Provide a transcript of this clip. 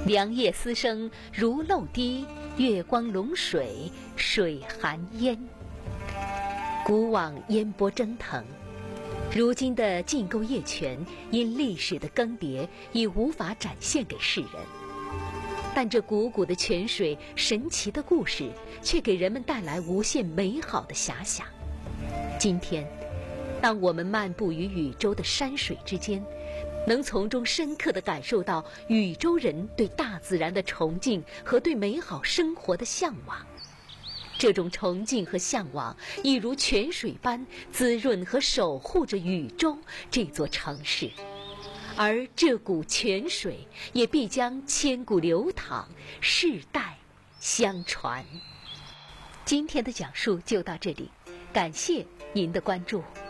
凉夜思声如漏滴，月光龙水水寒烟。古往烟波蒸腾，如今的禁购夜泉因历史的更迭已无法展现给世人，但这汩汩的泉水，神奇的故事却给人们带来无限美好的遐想。今天当我们漫步于宇宙的山水之间，能从中深刻地感受到宇宙人对大自然的崇敬和对美好生活的向往。这种崇敬和向往亦如泉水般滋润和守护着宇宙这座城市，而这股泉水也必将千古流淌，世代相传。今天的讲述就到这里，感谢您的关注。